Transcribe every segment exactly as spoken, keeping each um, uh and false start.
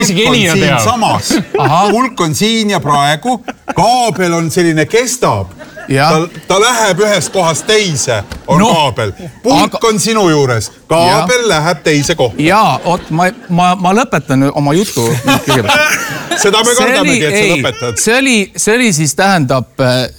siin teab. Samas. Pulk on siin ja praegu. Kaabel on selline kestab. Ta, ta läheb ühest kohast teise, on no, kaabel. Pulk aga... on sinu juures. Kaabel ja. Läheb teise kohta. Jaa, oot, ma, ma, ma lõpetan oma jutu. Seda me kardamegi, et sa lõpetad. See oli, see oli siis tähendab,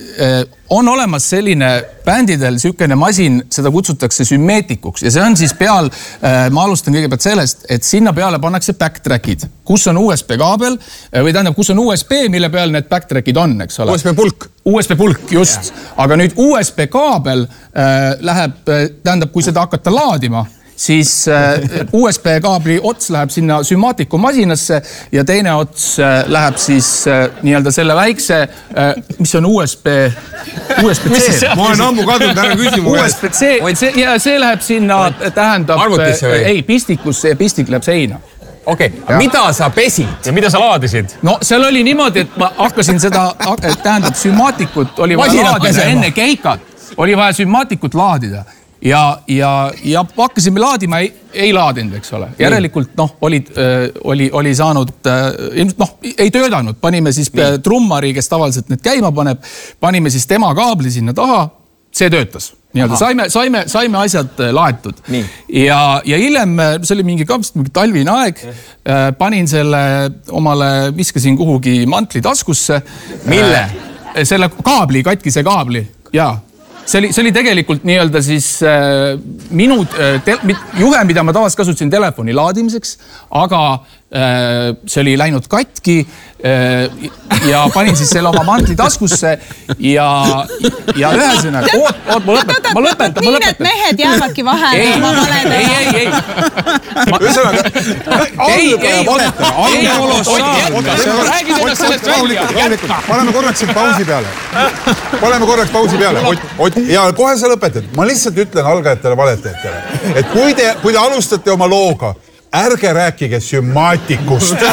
on olemas selline bändidel sükene masin, seda kutsutakse sümmeetikuks. Ja see on siis peal, ma alustan kõigepealt sellest, et sinna peale pannakse backtrackid, kus on U S B kaabel, või tähendab, kus on U S B, mille peal need backtrackid on, eks ole. U S B pulk. U S B pulk, just. Ja. Aga nüüd U S B kaabel äh, läheb, tähendab, kui seda hakata laadima, siis äh, U S B kaabli ots läheb sinna sümmaatiku masinasse ja teine ots äh, läheb siis äh, nii-öelda selle väikse, äh, mis on U S B, U S B C. Ma olen ammu kadunud, ära küsimu. U S B C, see, ja see läheb sinna, tähendab, äh, ei, pistikusse ja pistik läheb seina. Okei, okay. Mida sa pesid ja mida sa laadisid? No seal oli niimoodi, et ma hakkasin seda, tähendab, sümmaatikut oli vaja laadida enne keikat. Oli vaja sümmaatikut laadida. Ja, ja, ja hakkasime laadima, ei, ei laadinud, eks ole. Järelikult, noh, oli, oli, oli saanud, noh, ei töödanud. Panime siis Nii. trummari, kes tavaliselt need käima paneb, panime siis tema kaabli sinna taha, see töötas. Nii-öelda saime, saime, saime asjad laetud. Nii. Ja, ja hiljem, see oli mingi, mingi talvine aeg, panin selle omale, viskasin kuhugi mantli taskusse. Mille? Selle kaabli, katkise kaabli, jaa. See oli, see oli tegelikult nii-öelda siis äh, minu äh, te, juhe, mida ma tavaliselt kasutasin telefoni laadimiseks, aga äh, see oli läinud katki äh, ja panin siis selle oma mantli taskusse ja, ja ühesõnaga, oot, oot, ma lõpetan, ma lõpetan, ma lõpetan. Nii, et mehed jäävadki vahele. Ei, ei, ei, ei. Ühesõnaga, algataja valetama. Ei, kolossaalne. Räägi sellest sellest välja. Paneme korraks siin pausi peale. Paneme korraks pausi peale. Ott, ja kohe sa lõpetad. Ma lihtsalt ütlen algajatele valetajatele, et kui te, kui te alustate oma looga, ärge rääkige sümmaatikust.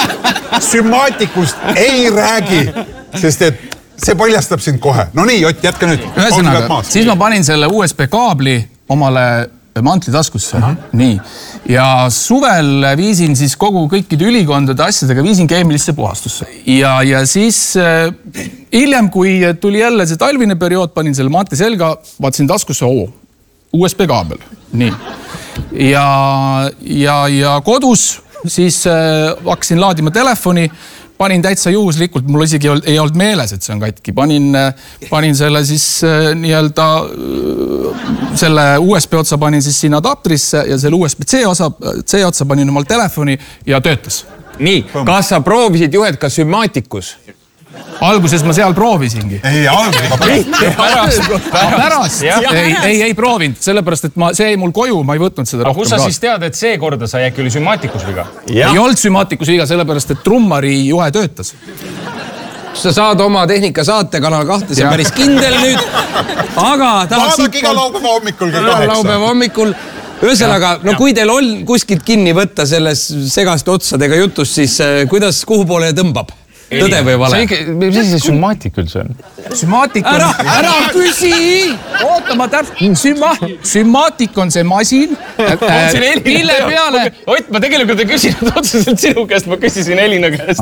Sümmaatikust ei räägi, sest et see paljastab sind kohe. No nii, Ott, jätka nüüd. Ühesõnaga, siis ma panin selle U S B kaabli omale mantli taskusse. Uh-huh. Nii. Ja suvel viisin siis kogu kõikide ülikondade asjadega, viisin keemilisse puhastusse. Ja, ja siis äh, hiljem, kui tuli jälle see talvine periood, panin selle mantli selga, vaatasin taskusse, oo, U S B kaabel. Nii. Ja, ja, ja kodus siis äh, hakkasin laadima telefoni, panin täitsa juhuslikult, mul isegi ei olnud meeles, et see on katki. Panin, panin selle siis nii-öelda, selle U S B otsa panin siis sinna adapterisse ja selle U S B C osa, C otsa panin omal telefoni ja töötas. Nii, kas sa proovisid juhet ka sümmaatikus? Alguses ma seal proovisingi. Ei, alguses ma pärast. Pärast. Ei, ei, ei proovinud, sellepärast, et ma, see ei mul koju, ma ei võtnud seda rohkem. Kus sa siis tead, et see korda sai äkki oli sümmaatikus viga? Ja. Ei olnud sümmaatikus viga, sellepärast, et trummari juhe töötas. Sa saad oma tehnika saate kanal kahte, see on päris kindel nüüd. Aga tahaks... Vaadake iga laupäeva hommikul kell kaheksa. Laupäeva hommikul. Ühesõnaga, no kui teil on kuskilt kinni võtta selles segaste otsadega jutus, siis kuidas, kuhu poole tõmbab? Tõde või vale? Mis see sümmaatik üldse on? Sümmaatik on... Ära, ära küsi! Oota, ma täpselt... Sümma... Sümmaatik on see masin, mille peale... Ott, ma tegelikult ei küsinud otseselt sinu käest, ma küsisin Elina käest.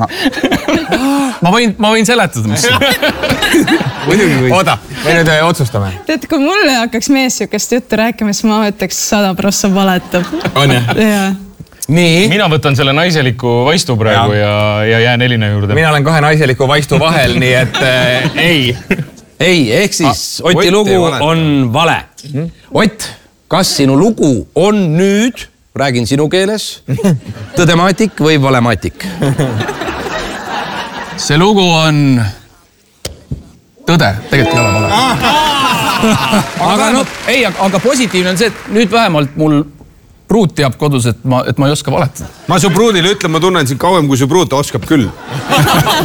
Ma võin, ma võin seletada, mis Muidugi või. Oota, me nüüd otsustame. Tead, kui mulle hakkaks mees sükest juttu rääkima, siis ma ütleks sada prossa valetab. On jah? Jaa. Nii. Mina võtan selle naiseliku vaistu praegu ja, ja, ja jään Elina juurde. Mina olen kahe naiseliku vaistu vahel, nii et äh, ei. Ei, ehk siis ah, Oti lugu on vale. Ott, kas sinu lugu on nüüd, räägin sinu keeles, tõdemaatik või valemaatik? See lugu on tõde, tegelikult ei ole vale. Aga, no, ei, aga positiivne on see, et nüüd vähemalt mul pruut teab kodus, et ma, et ma ei oska valetada. Ma su pruudile ütlen, ma tunnen siin kauem, kui su pruut oskab küll.